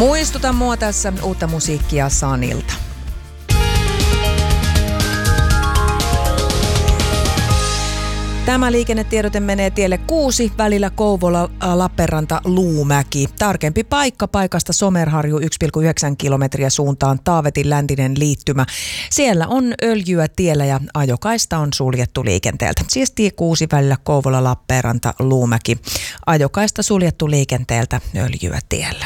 Muistuta mua tässä uutta musiikkia Sanilta. Tämä liikennetiedote menee tielle 6 välillä Kouvola-Lappeenranta-Luumäki. Tarkempi paikka paikasta Somerharju 1,9 kilometriä suuntaan Taavetin läntinen liittymä. Siellä on öljyä tiellä ja ajokaista on suljettu liikenteeltä. Siis tie 6 välillä Kouvola-Lappeenranta-Luumäki. Ajokaista suljettu liikenteeltä, öljyä tiellä.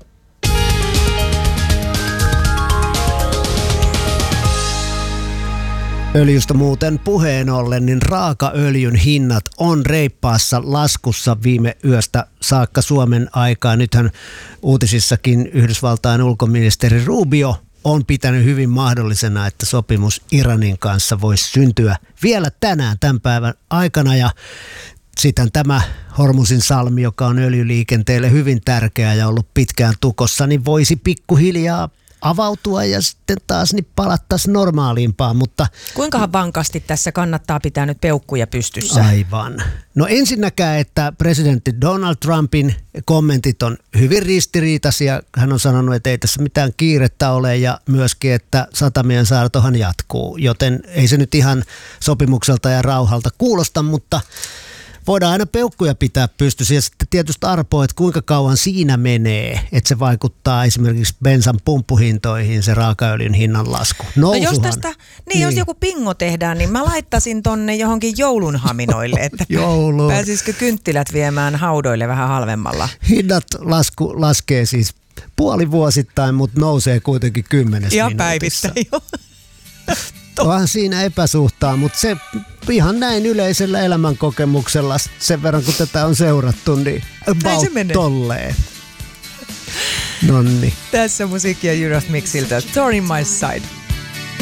Öljystä muuten puheen ollen, niin raakaöljyn hinnat on reippaassa laskussa viime yöstä saakka Suomen aikaa. Nythän uutisissakin Yhdysvaltain ulkoministeri Rubio on pitänyt hyvin mahdollisena, että sopimus Iranin kanssa voisi syntyä vielä tänään tämän päivän aikana. Ja sitten tämä Hormuzin salmi, joka on öljyliikenteelle hyvin tärkeä ja ollut pitkään tukossa, niin voisi pikkuhiljaa avautua ja sitten taas niin palattaisiin normaalimpaan, mutta kuinkahan vankasti tässä kannattaa pitää nyt peukkuja pystyssä? Aivan. No ensinnäkään, että presidentti Donald Trumpin kommentit on hyvin ristiriitaisia. Hän on sanonut, että ei tässä mitään kiirettä ole ja myöskin, että satamien saartohan jatkuu, joten ei se nyt ihan sopimukselta ja rauhalta kuulosta, mutta voidaan aina peukkuja pitää pystyssä ja sitten tietysti arpoa, että kuinka kauan siinä menee, että se vaikuttaa esimerkiksi bensan pumppuhintoihin, se raakaöljyn hinnan lasku. No jos tästä, jos joku pingo tehdään, niin mä laittaisin tonne johonkin joulunhaminoille, että pääsisikö kynttilät viemään haudoille vähän halvemmalla? Hinnat laskee siis puolivuosittain, mutta nousee kuitenkin 10 minuutissa. Ja päivittäin jo. Onhan siinä epäsuhtaa, mutta se ihan näin yleisellä elämänkokemuksella sen verran, kun tätä on seurattu, niin about tolleen. Nonni. Tässä musiikkia Eurythmicsiltä, Thorn in My Side.